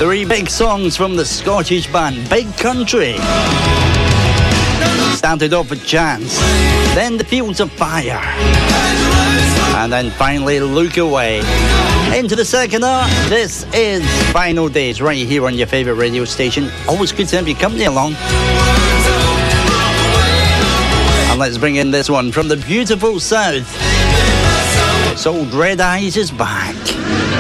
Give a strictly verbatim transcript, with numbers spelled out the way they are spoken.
Three big songs from the Scottish band Big Country. Started off with Chance, then The Fields of Fire, and then finally Look Away. Into the second hour, this is Final Days, right here on your favourite radio station. Always good to have your company along. And let's bring in this one from the beautiful South. It's old Red Eyes is back.